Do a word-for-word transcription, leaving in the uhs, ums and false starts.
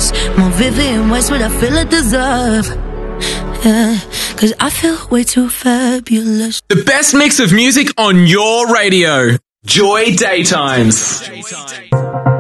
fabulous. More Vivian Westwood, I feel I deserve. Yeah, cause I feel way too fabulous. The best mix of music on your radio. Joy Daytimes.